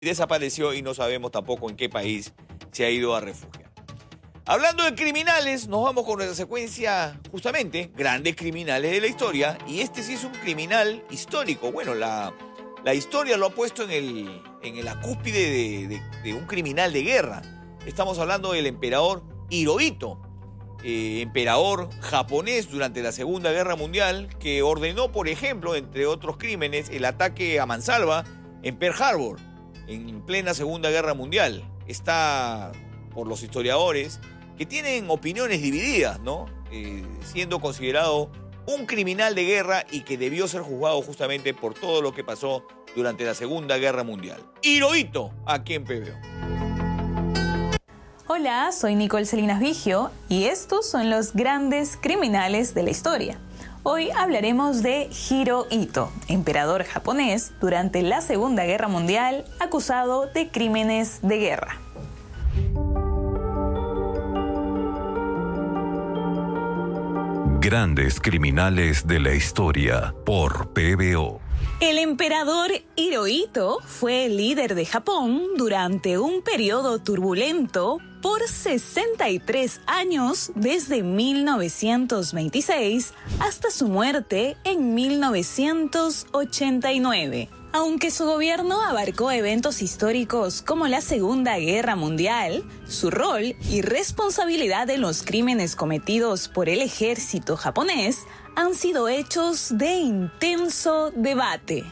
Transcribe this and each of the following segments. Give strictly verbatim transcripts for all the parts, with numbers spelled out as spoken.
desapareció y no sabemos tampoco en qué país se ha ido a refugiar. Hablando de criminales, nos vamos con nuestra secuencia, justamente, grandes criminales de la historia, y este sí es un criminal histórico. Bueno, la, la historia lo ha puesto en, el, en la cúspide de, de, de un criminal de guerra. Estamos hablando del emperador Hirohito, eh, emperador japonés durante la Segunda Guerra Mundial, que ordenó, por ejemplo, entre otros crímenes, el ataque a mansalva en Pearl Harbor, en plena Segunda Guerra Mundial. Está, por los historiadores, que tienen opiniones divididas, ¿no? Eh, siendo considerado un criminal de guerra y que debió ser juzgado justamente por todo lo que pasó durante la Segunda Guerra Mundial. Hirohito, aquí en P B O. Hola, soy Nicole Salinas Vigio y estos son los grandes criminales de la historia. Hoy hablaremos de Hirohito, emperador japonés durante la Segunda Guerra Mundial, acusado de crímenes de guerra. Grandes criminales de la historia por P B O. El emperador Hirohito fue líder de Japón durante un periodo turbulento por sesenta y tres años, desde mil novecientos veintiséis hasta su muerte en mil novecientos ochenta y nueve. Aunque su gobierno abarcó eventos históricos como la Segunda Guerra Mundial, su rol y responsabilidad en los crímenes cometidos por el ejército japonés han sido hechos de intenso debate.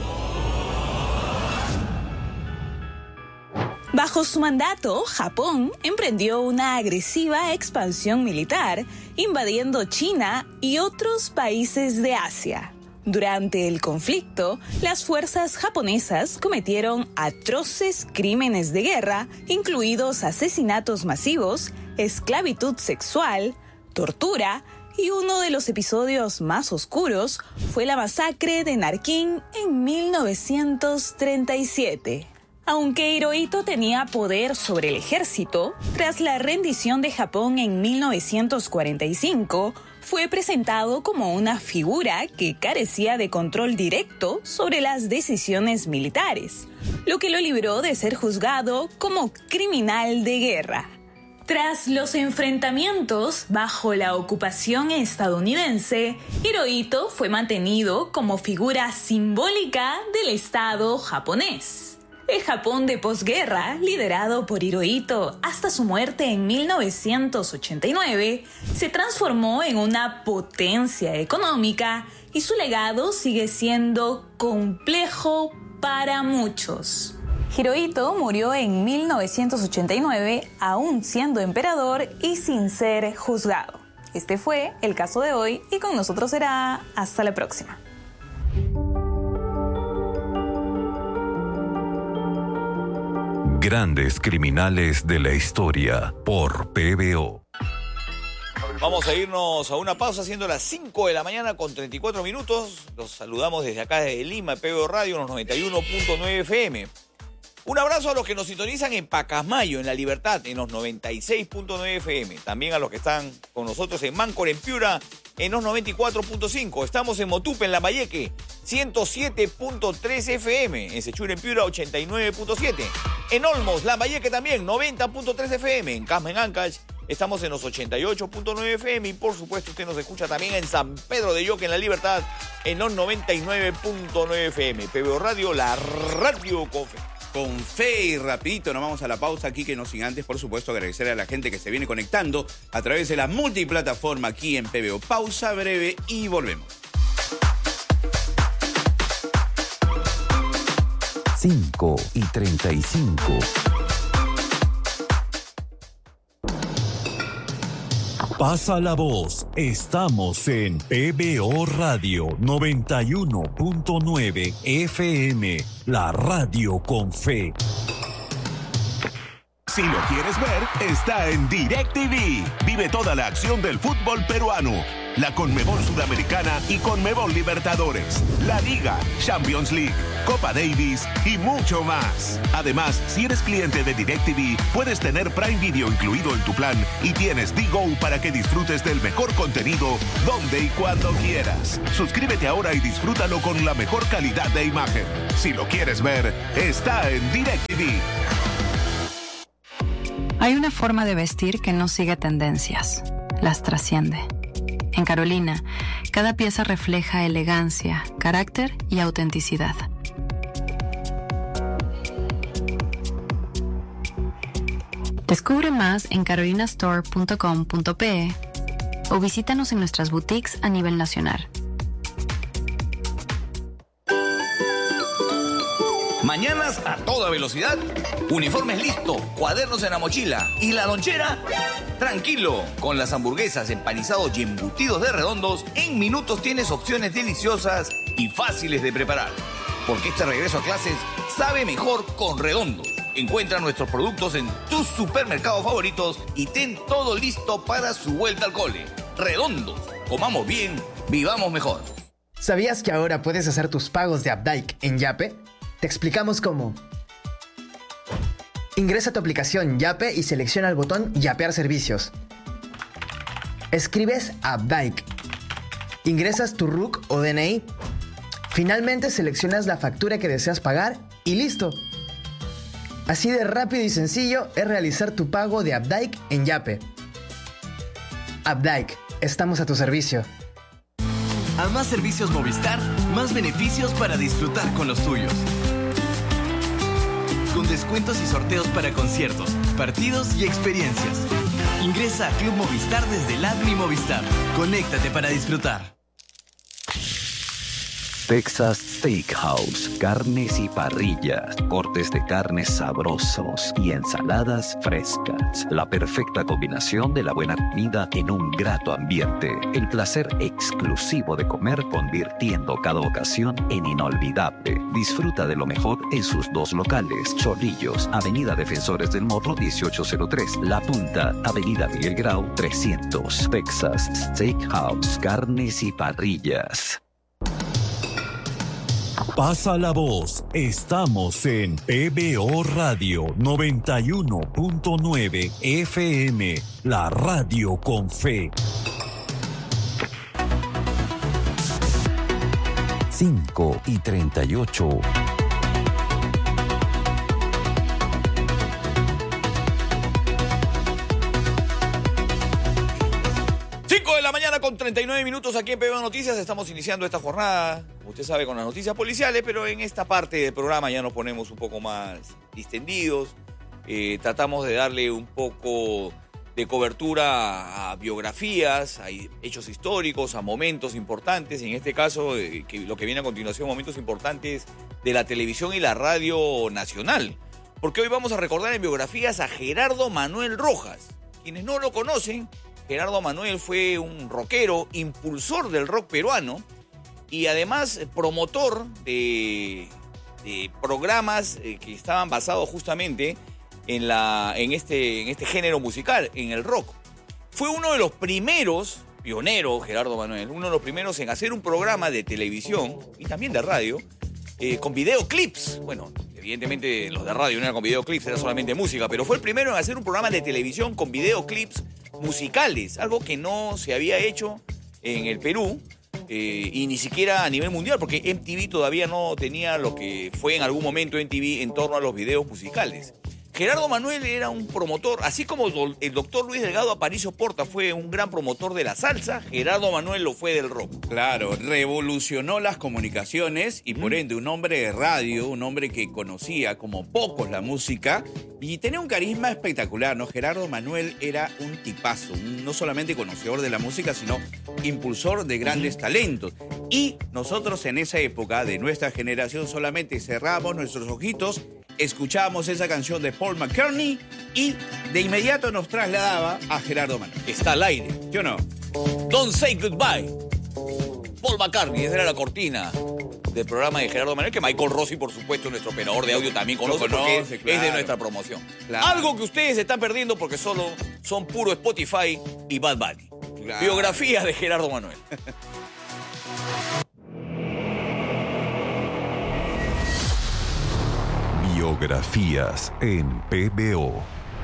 Bajo su mandato, Japón emprendió una agresiva expansión militar, invadiendo China y otros países de Asia. Durante el conflicto, las fuerzas japonesas cometieron atroces crímenes de guerra, incluidos asesinatos masivos, esclavitud sexual, tortura, y uno de los episodios más oscuros fue la masacre de Nankín en mil novecientos treinta y siete. Aunque Hirohito tenía poder sobre el ejército, tras la rendición de Japón en mil novecientos cuarenta y cinco, fue presentado como una figura que carecía de control directo sobre las decisiones militares, lo que lo libró de ser juzgado como criminal de guerra. Tras los enfrentamientos bajo la ocupación estadounidense, Hirohito fue mantenido como figura simbólica del Estado japonés. El Japón de posguerra, liderado por Hirohito hasta su muerte en mil novecientos ochenta y nueve, se transformó en una potencia económica y su legado sigue siendo complejo para muchos. Hirohito murió en mil novecientos ochenta y nueve, aún siendo emperador y sin ser juzgado. Este fue el caso de hoy y con nosotros será hasta la próxima. Grandes criminales de la historia por P B O. Vamos a irnos a una pausa siendo las cinco de la mañana con treinta y cuatro minutos. Los saludamos desde acá, desde Lima, P B O Radio, en los noventa y uno punto nueve F M. Un abrazo a los que nos sintonizan en Pacasmayo, en La Libertad, en los noventa y seis punto nueve F M. También a los que están con nosotros en Máncora, en Piura, en los noventa y cuatro punto cinco. Estamos en Motupe, en Lambayeque, ciento siete punto tres F M. En Sechura, en Piura, ochenta y nueve punto siete. En Olmos, Lambayeque también, noventa punto tres F M. En Casma, en Ancash, estamos en los ochenta y ocho punto nueve F M. Y por supuesto, usted nos escucha también en San Pedro de Yoque, en La Libertad, en los noventa y nueve punto nueve F M. P B O Radio, la radio con fe. Con fe y rapidito nos vamos a la pausa aquí, que no sin antes, por supuesto, agradecer a la gente que se viene conectando a través de la multiplataforma aquí en P B O. Pausa breve y volvemos. cinco y treinta y cinco. Pasa la voz. Estamos en P B O Radio noventa y uno punto nueve F M, la radio con fe. Si lo quieres ver, está en DirecTV. Vive toda la acción del fútbol peruano. la Conmebol Sudamericana y Conmebol Libertadores, la Liga, Champions League, Copa Davis y mucho más. Además, si eres cliente de DirecTV, puedes tener Prime Video incluido en tu plan y tienes D-Go para que disfrutes del mejor contenido donde y cuando quieras. Suscríbete ahora y disfrútalo con la mejor calidad de imagen. Si lo quieres ver, está en DirecTV. Hay una forma de vestir que no sigue tendencias, las trasciende. En Carolina, cada pieza refleja elegancia, carácter y autenticidad. Descubre más en carolina store punto com punto pe o visítanos en nuestras boutiques a nivel nacional. Mañanas a toda velocidad, uniformes listo, cuadernos en la mochila y la lonchera. Tranquilo, con las hamburguesas, empanizados y embutidos de Redondos, en minutos tienes opciones deliciosas y fáciles de preparar. Porque este regreso a clases sabe mejor con Redondos. Encuentra nuestros productos en tus supermercados favoritos y ten todo listo para su vuelta al cole. Redondos, comamos bien, vivamos mejor. ¿Sabías que ahora puedes hacer tus pagos de Updike en Yape? Te explicamos cómo. Ingresa a tu aplicación Yape y selecciona el botón Yapear servicios. Escribes Updike. Ingresas tu R U C o D N I. Finalmente seleccionas la factura que deseas pagar y listo. Así de rápido y sencillo es realizar tu pago de Updike en Yape. Updike, estamos a tu servicio. A más servicios Movistar, más beneficios para disfrutar con los tuyos. Con descuentos y sorteos para conciertos, partidos y experiencias. Ingresa a Club Movistar desde el app Mi Movistar. Conéctate para disfrutar. Texas Steakhouse, carnes y parrillas, cortes de carnes sabrosos y ensaladas frescas. La perfecta combinación de la buena comida en un grato ambiente. El placer exclusivo de comer convirtiendo cada ocasión en inolvidable. Disfruta de lo mejor en sus dos locales. Chorrillos, Avenida Defensores del Morro dieciocho cero tres. La Punta, Avenida Miguel Grau trescientos. Texas Steakhouse, carnes y parrillas. Pasa la voz, estamos en P B O Radio noventa y uno punto nueve F M, la radio con fe. cinco y treinta y ocho. cinco de la mañana con treinta y nueve minutos aquí en P B O Noticias. Estamos iniciando esta jornada, usted sabe, con las noticias policiales, pero en esta parte del programa ya nos ponemos un poco más distendidos. Eh, tratamos de darle un poco de cobertura a biografías, a hechos históricos, a momentos importantes. En este caso, eh, que lo que viene a continuación, momentos importantes de la televisión y la radio nacional. Porque hoy vamos a recordar en biografías a Gerardo Manuel Rojas. Quienes no lo conocen, Gerardo Manuel fue un rockero, impulsor del rock peruano y además promotor de, de programas que estaban basados justamente en, la, en, este, en este género musical, en el rock. Fue uno de los primeros, pionero Gerardo Manuel, uno de los primeros en hacer un programa de televisión y también de radio eh, con videoclips. Bueno, evidentemente los de radio no eran con videoclips, era solamente música, pero fue el primero en hacer un programa de televisión con videoclips musicales, algo que no se había hecho en el Perú eh, y ni siquiera a nivel mundial, porque M T V todavía no tenía lo que fue en algún momento M T V en torno a los videos musicales. Gerardo Manuel era un promotor, así como el doctor Luis Delgado Aparicio Porta fue un gran promotor de la salsa, Gerardo Manuel lo fue del rock. Claro, revolucionó las comunicaciones y por ende un hombre de radio, un hombre que conocía como pocos la música y tenía un carisma espectacular, ¿no? Gerardo Manuel era un tipazo, un, no solamente conocedor de la música, sino impulsor de grandes talentos. Y nosotros en esa época de nuestra generación solamente cerramos nuestros ojitos, escuchábamos esa canción de Paul McCartney y de inmediato nos trasladaba a Gerardo Manuel. Está al aire. ¿Sí o no? Don't Say Goodbye. Paul McCartney, esa era la cortina del programa de Gerardo Manuel, que Michael Rossi, por supuesto, nuestro operador de audio, también conoce, Lo conoce, porque claro. es de nuestra promoción. Claro. Algo que ustedes están perdiendo porque solo son puro Spotify y Bad Bunny. claro. Biografía de Gerardo Manuel. Biografías en P B O.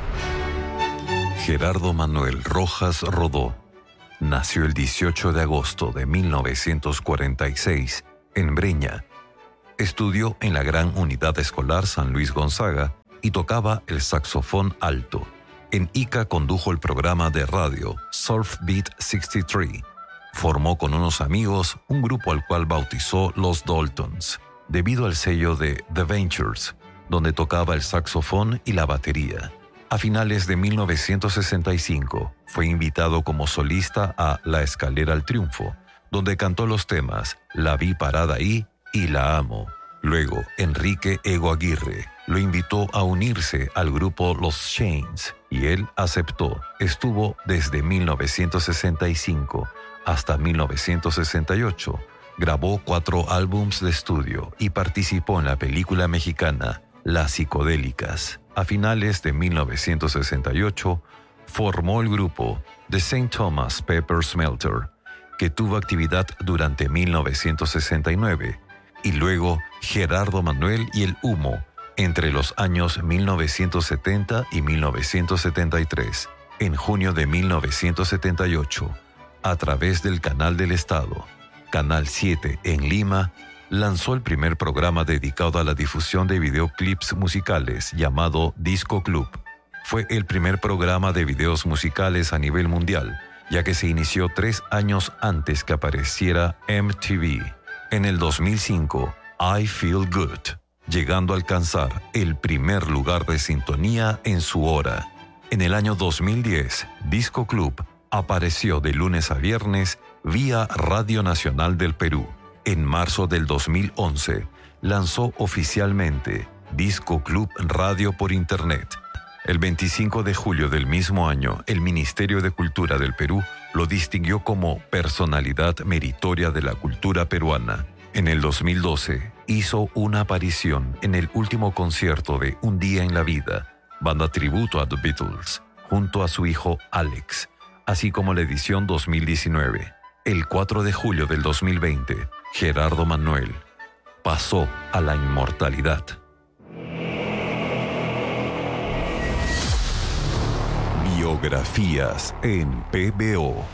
Gerardo Manuel Rojas Rodó nació el dieciocho de agosto de mil novecientos cuarenta y seis en Breña. Estudió en la Gran Unidad Escolar San Luis Gonzaga y tocaba el saxofón alto. En Ica condujo el programa de radio Surf Beat sesenta y tres. Formó con unos amigos un grupo al cual bautizó Los Daltons, debido al sello de The Ventures, donde tocaba el saxofón y la batería. A finales de mil novecientos sesenta y cinco, fue invitado como solista a La Escalera al Triunfo, donde cantó los temas La vi parada ahí y La amo. Luego, Enrique Ego Aguirre lo invitó a unirse al grupo Los Chains y él aceptó. Estuvo desde mil novecientos sesenta y cinco hasta mil novecientos sesenta y ocho. Grabó cuatro álbumes de estudio y participó en la película mexicana Las Psicodélicas. A finales de mil novecientos sesenta y ocho, formó el grupo The Saint Thomas Pepper Smelter, que tuvo actividad durante mil novecientos sesenta y nueve, y luego Gerardo Manuel y el Humo entre los años mil novecientos setenta y mil novecientos setenta y tres. En junio de mil novecientos setenta y ocho, a través del Canal del Estado, Canal siete en Lima, lanzó el primer programa dedicado a la difusión de videoclips musicales llamado Disco Club. Fue el primer programa de videos musicales a nivel mundial, ya que se inició tres años antes que apareciera M T V. En el dos mil cinco, I Feel Good, llegando a alcanzar el primer lugar de sintonía en su hora. En el año dos mil diez, Disco Club apareció de lunes a viernes vía Radio Nacional del Perú. En marzo del dos mil once, lanzó oficialmente Disco Club Radio por Internet. El veinticinco de julio del mismo año, el Ministerio de Cultura del Perú lo distinguió como Personalidad Meritoria de la Cultura Peruana. En el dos mil doce, hizo una aparición en el último concierto de Un Día en la Vida, banda tributo a The Beatles, junto a su hijo Alex, así como la edición dos mil diecinueve. El cuatro de julio del dos mil veinte, Gerardo Manuel pasó a la inmortalidad. Biografías en P B O.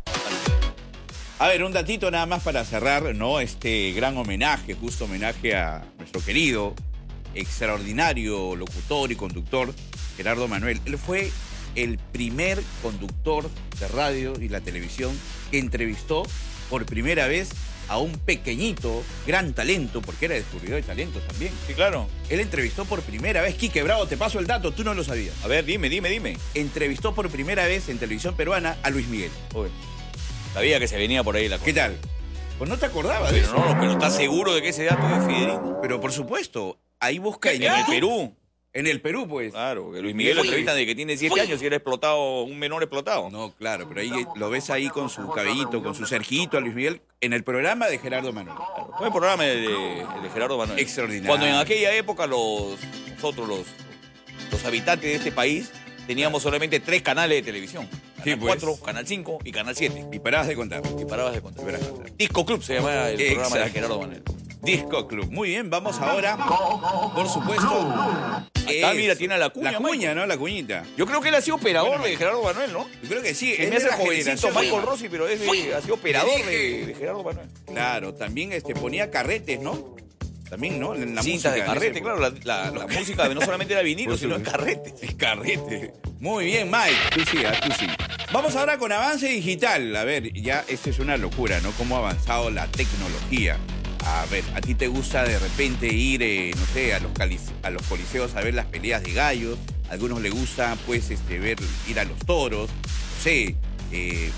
A ver, un datito nada más para cerrar, ¿no? Este gran homenaje, justo homenaje a nuestro querido, extraordinario locutor y conductor, Gerardo Manuel. Él fue el primer conductor de radio y la televisión que entrevistó por primera vez a un pequeñito, gran talento, porque era descubridor de talentos también. Sí, claro. Él entrevistó por primera vez, Quique Bravo, te paso el dato, tú no lo sabías. A ver, dime, dime, dime. Entrevistó por primera vez en televisión peruana a Luis Miguel. Uy, sabía que se venía por ahí la cosa. ¿Qué tal? Pues no te acordabas de Pero eso. no, pero ¿estás seguro de que ese dato es fidedigno? Pero por supuesto, ahí busca en En el YouTube. Perú. En el Perú, pues. Claro, que Luis Miguel lo entrevistan de que tiene siete años y era explotado, un menor explotado. No, claro, pero ahí lo ves ahí con su cabellito, con su cerquito a Luis Miguel, en el programa de Gerardo Manuel. Fue el programa de, de- de Gerardo Manuel. Extraordinario. Cuando en aquella época los, nosotros, los, los habitantes de este país, teníamos solamente tres canales de televisión. Canal Sí, pues. cuatro, Canal cinco y Canal siete. Y parabas de contar. Y parabas de contar. Y parabas de contar. Disco Club se llamaba el programa de Exacto. Gerardo Manuel. Disco Club. Muy bien, vamos ahora, por supuesto. Acá, mira, eso. tiene la cuña, La cuña, Michael. ¿no? La cuñita. Yo creo que él ha sido operador Bueno, de Gerardo Manuel, ¿no? Yo creo que sí. Se es me de hace la jovencito generación Michael de- Rossi, pero es de- ha sido operador de, de Gerardo Manuel. Claro, también este, ponía carretes, ¿no? También, ¿no? En la Cintas de música, en carrete, ese- claro. La, la- la música no solamente era vinilo, Por sino en supuesto. carrete. El carrete. Muy bien, Mike. Tú sí, ah, tú sí. Vamos ahora con avance digital. A ver, ya esto es una locura, ¿no? Cómo ha avanzado la tecnología. A ver, ¿a ti te gusta de repente ir, eh, no sé, a los, calice- a los coliseos a ver las peleas de gallos? A algunos les gusta, pues, este, ver, ir a los toros. No sé, eh,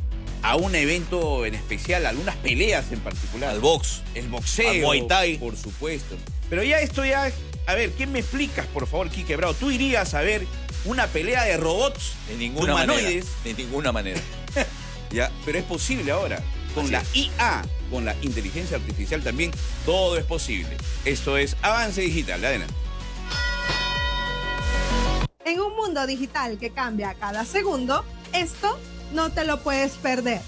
a un evento en especial, algunas peleas en particular. Al box. El boxeo. Al Muay Thai. Por supuesto. Pero ya esto ya... A ver, ¿qué me explicas, por favor, Quique Bravo? ¿Tú irías a ver una pelea de robots De ninguna manera. humanoides? De ninguna manera. Ya, pero es posible ahora. Con Así la es. I A, con la inteligencia artificial también, todo es posible. Esto es Avance Digital. Adelante. En un mundo digital que cambia cada segundo, esto no te lo puedes perder.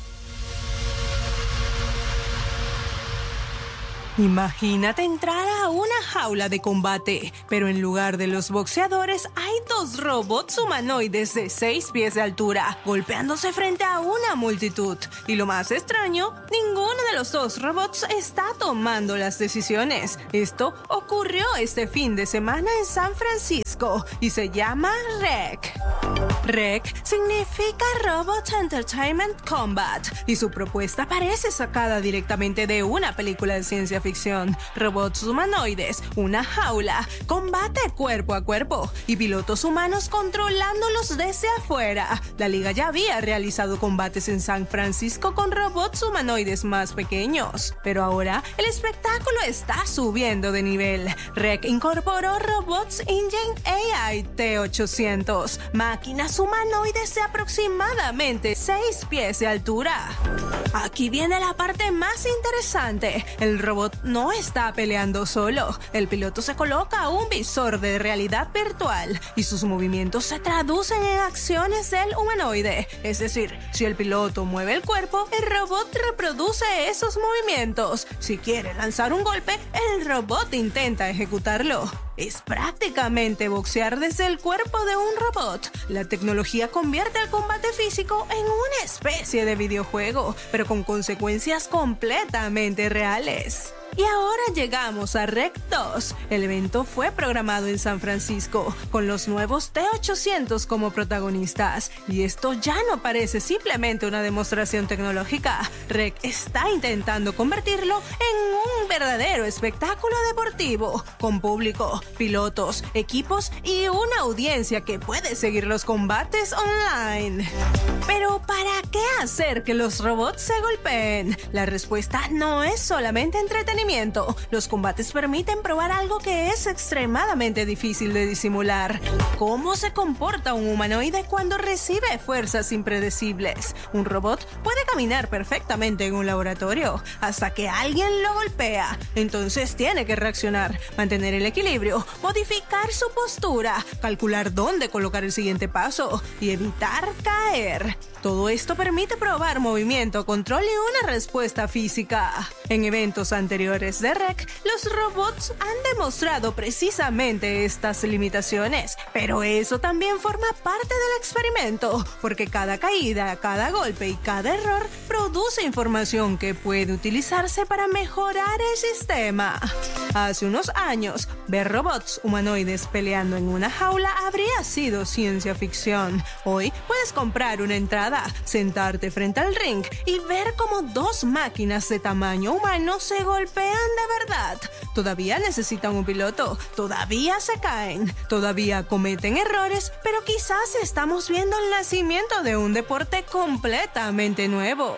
Imagínate entrar a una jaula de combate, pero en lugar de los boxeadores hay dos robots humanoides de seis pies de altura, golpeándose frente a una multitud. Y lo más extraño, ninguno de los dos robots está tomando las decisiones. Esto ocurrió este fin de semana en San Francisco y se llama R E C. R E C significa Robot Entertainment Combat y su propuesta parece sacada directamente de una película de ciencia ficción. Robots humanoides, una jaula, combate cuerpo a cuerpo y pilotos humanos controlándolos desde afuera. La liga ya había realizado combates en San Francisco con robots humanoides más pequeños, pero ahora el espectáculo está subiendo de nivel. R E C incorporó Robots Engine A I T ochocientos, máquinas humanoides de aproximadamente seis pies de altura. Aquí viene la parte más interesante. El robot no está peleando solo. El piloto se coloca un visor de realidad virtual y sus movimientos se traducen en acciones del humanoide. Es decir, si el piloto mueve el cuerpo, el robot reproduce esos movimientos. Si quiere lanzar un golpe, el robot intenta ejecutarlo. Es prácticamente boxear desde el cuerpo de un robot. La tecnología convierte el combate físico en una especie de videojuego, pero con consecuencias completamente reales. Y ahora llegamos a R E C dos. El evento fue programado en San Francisco, con los nuevos T ochocientos como protagonistas. Y esto ya no parece simplemente una demostración tecnológica. R E C está intentando convertirlo en un verdadero espectáculo deportivo, con público, pilotos, equipos y una audiencia que puede seguir los combates online. Pero ¿para qué hacer que los robots se golpeen? La respuesta no es solamente entretenimiento. Los combates permiten probar algo que es extremadamente difícil de disimular. ¿Cómo se comporta un humanoide cuando recibe fuerzas impredecibles? Un robot puede caminar perfectamente en un laboratorio hasta que alguien lo golpea. Entonces tiene que reaccionar, mantener el equilibrio, modificar su postura, calcular dónde colocar el siguiente paso y evitar caer. Todo esto permite probar movimiento, control y una respuesta física. En eventos anteriores de R E C, los robots han demostrado precisamente estas limitaciones, pero eso también forma parte del experimento, porque cada caída, cada golpe y cada error produce información que puede utilizarse para mejorar el sistema. Hace unos años, ver robots humanoides peleando en una jaula habría sido ciencia ficción. Hoy puedes comprar una entrada, sentarte frente al ring y ver cómo dos máquinas de tamaño humano se golpean de verdad. Todavía necesitan un piloto, todavía se caen, todavía cometen errores, pero quizás estamos viendo el nacimiento de un deporte completamente nuevo.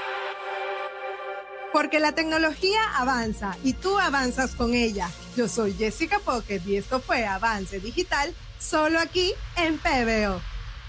Porque la tecnología avanza y tú avanzas con ella. Yo soy Jessica Pocket y esto fue Avance Digital, solo aquí en P B O.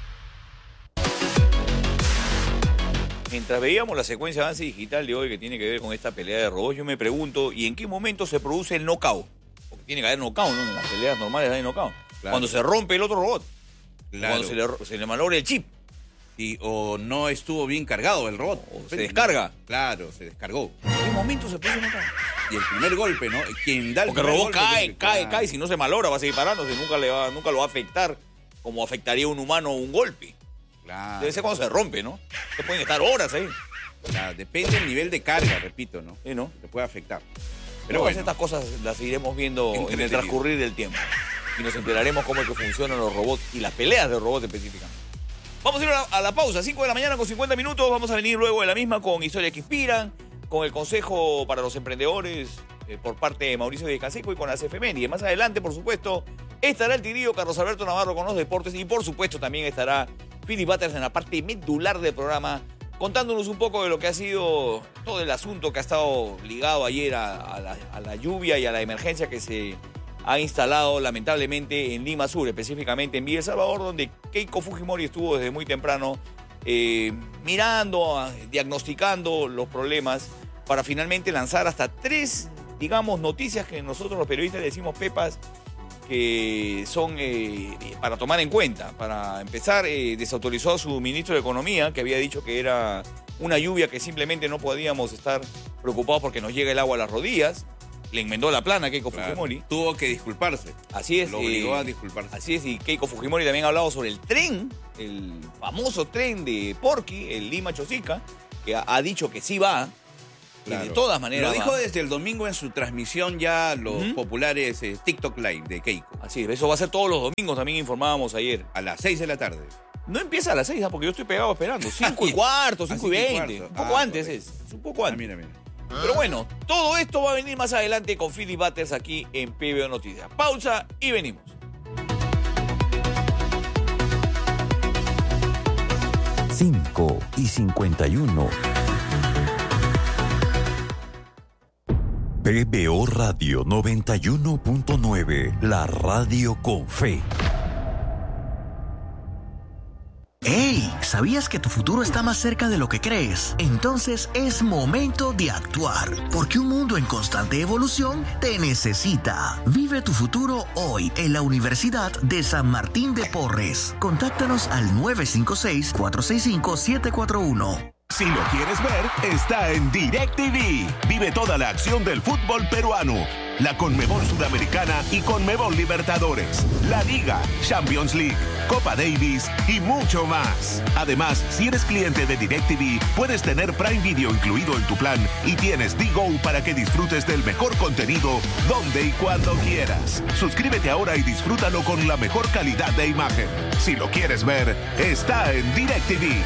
Mientras veíamos la secuencia de avance digital de hoy que tiene que ver con esta pelea de robots, yo me pregunto, ¿y en qué momento se produce el knockout? Porque tiene que haber knockout, ¿no? En las peleas normales hay knockout. Claro. Cuando se rompe el otro robot. Claro. Cuando se le, se le malogra el chip. Y, o no estuvo bien cargado el robot. O se descarga. Claro, se descargó. ¿En qué momento se produce el knockout? Y el primer golpe, ¿no? Quien da el Porque el robot golpe, cae, que, cae, claro. cae. Si no se malogra, va a seguir parándose. Nunca, le va, nunca lo va a afectar como afectaría a un humano un golpe. Claro. Debe ser cuando se rompe, ¿no? Se pueden estar horas ahí. Claro, depende del nivel de carga, repito, ¿no? Sí, ¿no? Te puede afectar. Pero bueno, estas cosas las iremos viendo en el transcurrir del tiempo. Y nos enteraremos cómo es que funcionan los robots y las peleas de robots específicamente. Vamos a ir a la, a la pausa, cinco de la mañana con cincuenta minutos. Vamos a venir luego de la misma con historias que inspiran, con el consejo para los emprendedores eh, por parte de Mauricio Díaz Canseco y con las efemérides. Más adelante, por supuesto, estará el tirío Carlos Alberto Navarro con los deportes y por supuesto también estará Philip Butters en la parte medular del programa, contándonos un poco de lo que ha sido todo el asunto que ha estado ligado ayer a, a, la, a la lluvia y a la emergencia que se ha instalado lamentablemente en Lima Sur, específicamente en Villa El Salvador, donde Keiko Fujimori estuvo desde muy temprano eh, mirando, diagnosticando los problemas para finalmente lanzar hasta tres, digamos, noticias que nosotros los periodistas le decimos pepas, que son eh, para tomar en cuenta. Para empezar, eh, desautorizó a su ministro de Economía, que había dicho que era una lluvia que simplemente no podíamos estar preocupados porque nos llega el agua a las rodillas. Le enmendó la plana a Keiko claro, Fujimori. Tuvo que disculparse. Así es. Lo obligó eh, a disculparse. Así es, y Keiko Fujimori también ha hablado sobre el tren, el famoso tren de Porqui, el Lima-Chosica, que ha, ha dicho que sí va. Claro. De todas maneras. Lo dijo va. desde el domingo en su transmisión ya los uh-huh. populares eh, TikTok Live de Keiko. Así es, eso va a ser todos los domingos, también informábamos ayer. A las seis de la tarde. No empieza a las seis, porque yo estoy pegado esperando. cinco y cuarto, cinco y veinte. Un poco ah, antes correcto. es. Es un poco antes. Ah, mira, mira. Pero bueno, todo esto va a venir más adelante con Philip Butters aquí en P B O Noticias. Pausa y venimos. cinco y cincuenta y uno. P B O Radio noventa y uno punto nueve, la radio con fe. ¡Hey! ¿Sabías que tu futuro está más cerca de lo que crees? Entonces es momento de actuar, porque un mundo en constante evolución te necesita. Vive tu futuro hoy en la Universidad de San Martín de Porres. Contáctanos al nueve cinco seis, cuatro seis cinco, siete cuatro uno. Si lo quieres ver, está en DirecTV. Vive toda la acción del fútbol peruano, la Conmebol Sudamericana y Conmebol Libertadores, la Liga, Champions League, Copa Davis y mucho más. Además, si eres cliente de DirecTV, puedes tener Prime Video incluido en tu plan y tienes D-Go para que disfrutes del mejor contenido donde y cuando quieras. Suscríbete ahora y disfrútalo con la mejor calidad de imagen. Si lo quieres ver, está en DirecTV.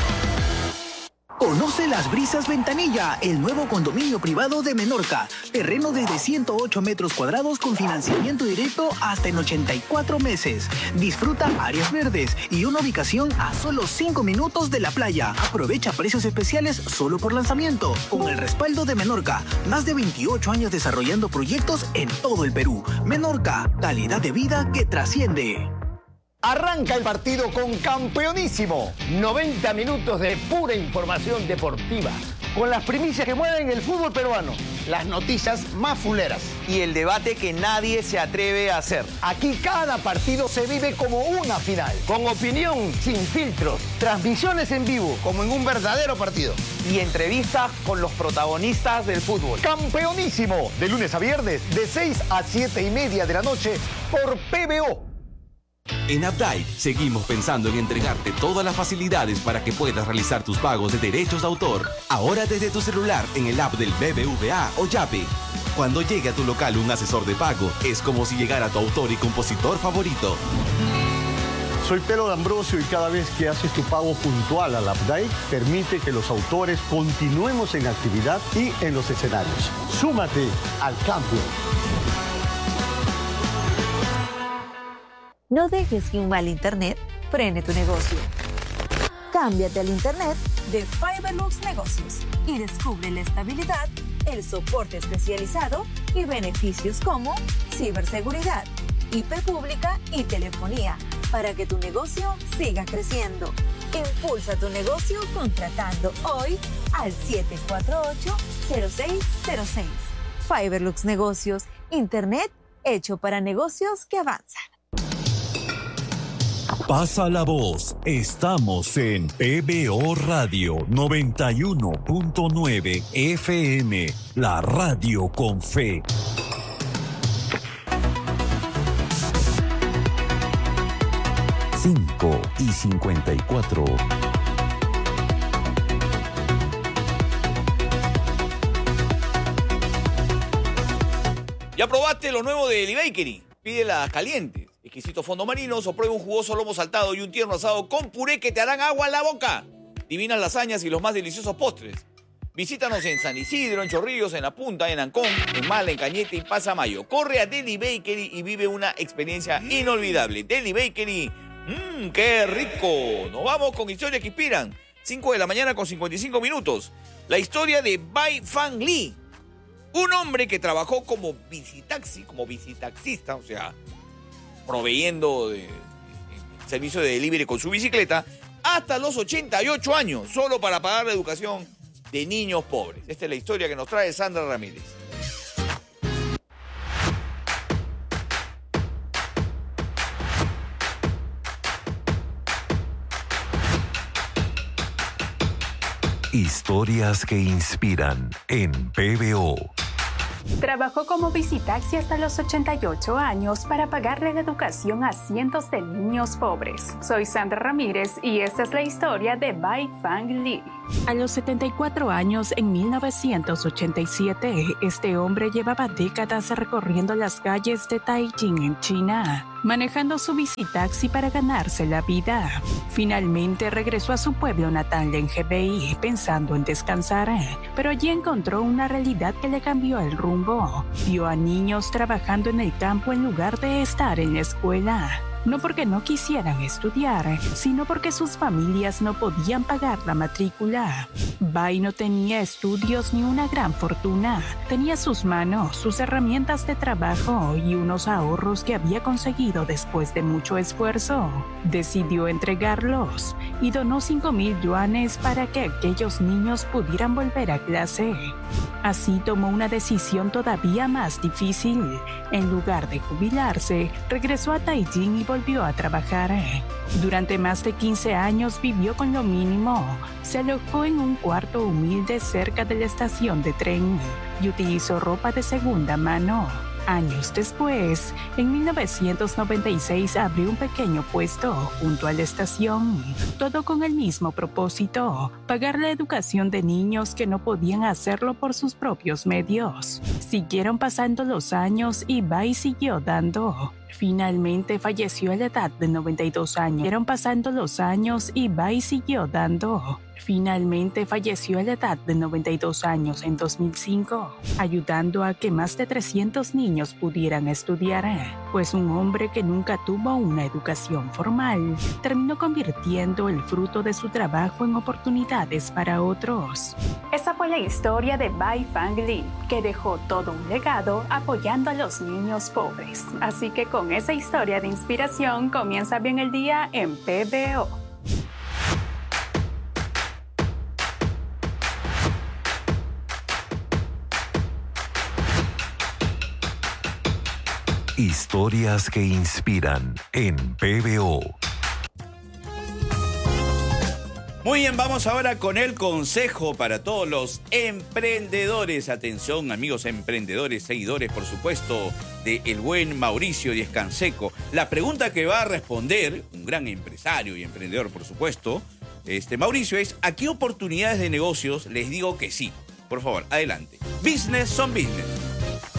Conoce Las Brisas Ventanilla, el nuevo condominio privado de Menorca. Terreno desde ciento ocho metros cuadrados con financiamiento directo hasta en ochenta y cuatro meses. Disfruta áreas verdes y una ubicación a solo cinco minutos de la playa. Aprovecha precios especiales solo por lanzamiento. Con el respaldo de Menorca, más de veintiocho años desarrollando proyectos en todo el Perú. Menorca, calidad de vida que trasciende. Arranca el partido con Campeonísimo. noventa minutos de pura información deportiva. Con las primicias que mueven el fútbol peruano. Las noticias más fuleras. Y el debate que nadie se atreve a hacer. Aquí cada partido se vive como una final. Con opinión sin filtros. Transmisiones en vivo como en un verdadero partido. Y entrevistas con los protagonistas del fútbol. Campeonísimo. De lunes a viernes de seis a siete y media de la noche por P B O. En Updike seguimos pensando en entregarte todas las facilidades para que puedas realizar tus pagos de derechos de autor. Ahora desde tu celular en el app del B B V A o Yape. Cuando llegue a tu local un asesor de pago, es como si llegara tu autor y compositor favorito. Soy Pelo D'Ambrosio y cada vez que haces tu pago puntual al Updike, permite que los autores continuemos en actividad y en los escenarios. Súmate al cambio. No dejes que un mal internet frene tu negocio. Cámbiate al internet de Fiberlux Negocios y descubre la estabilidad, el soporte especializado y beneficios como ciberseguridad, I P pública y telefonía para que tu negocio siga creciendo. Impulsa tu negocio contratando hoy al siete cuatro ocho, cero seis cero seis. Fiberlux Negocios, internet hecho para negocios que avanzan. Pasa la voz, estamos en P B O Radio noventa y uno punto nueve F M, la radio con fe. cinco y cincuenta y cuatro. ¿Ya probaste lo nuevo de Eli Bakery? Pídela caliente. Exquisito fondo marinos o prueba un jugoso lomo saltado y un tierno asado con puré que te harán agua en la boca. Divinas lasañas y los más deliciosos postres. Visítanos en San Isidro, en Chorrillos, en La Punta, en Ancón, en Mala, en Cañete y Pasamayo. Corre a Deli Bakery y vive una experiencia inolvidable. Deli Bakery, mmm, qué rico. Nos vamos con historias que inspiran. cinco de la mañana con cincuenta y cinco minutos. La historia de Bai Fan Lee. Un hombre que trabajó como bicitaxi, como bicitaxista, o sea, proveyendo de, de, de servicio de delivery con su bicicleta, hasta los ochenta y ocho años, solo para pagar la educación de niños pobres. Esta es la historia que nos trae Sandra Ramírez. Historias que inspiran en P B O. Trabajó como visitaxi hasta los ochenta y ocho años para pagarle la educación a cientos de niños pobres. Soy Sandra Ramírez y esta es la historia de Bai Fang Li. A los setenta y cuatro años, en mil novecientos ochenta y siete, este hombre llevaba décadas recorriendo las calles de Taiying en China, manejando su visitaxi para ganarse la vida. Finalmente regresó a su pueblo natal en Hebei pensando en descansar, pero allí encontró una realidad que le cambió el rumbo. Vio a niños trabajando en el campo en lugar de estar en la escuela. No porque no quisieran estudiar, sino porque sus familias no podían pagar la matrícula. Bai no tenía estudios ni una gran fortuna. Tenía sus manos, sus herramientas de trabajo y unos ahorros que había conseguido después de mucho esfuerzo. Decidió entregarlos y donó cinco mil yuanes para que aquellos niños pudieran volver a clase. Así tomó una decisión todavía más difícil. En lugar de jubilarse, regresó a Taiying y volvió a trabajar. Durante más de quince años vivió con lo mínimo. Se alojó en un cuarto humilde cerca de la estación de tren y utilizó ropa de segunda mano. Años después, en mil novecientos noventa y seis, abrió un pequeño puesto junto a la estación, todo con el mismo propósito: pagar la educación de niños que no podían hacerlo por sus propios medios. Siguieron pasando los años y Bai siguió dando. Finalmente falleció a la edad de noventa y dos años. Siguieron pasando los años y Bai siguió dando. Finalmente falleció a la edad de noventa y dos años en dos mil cinco, ayudando a que más de trescientos niños pudieran estudiar, pues un hombre que nunca tuvo una educación formal terminó convirtiendo el fruto de su trabajo en oportunidades para otros. Esa fue la historia de Bai Fang Li, que dejó todo un legado apoyando a los niños pobres. Así que con esa historia de inspiración comienza bien el día en P B O. Historias que inspiran en P B O. Muy bien, vamos ahora con el consejo para todos los emprendedores. Atención, amigos emprendedores, seguidores, por supuesto, de el buen Mauricio Díez Canseco. La pregunta que va a responder un gran empresario y emprendedor, por supuesto, este Mauricio, es: ¿a qué oportunidades de negocios les digo que sí? Por favor, adelante. Business son business.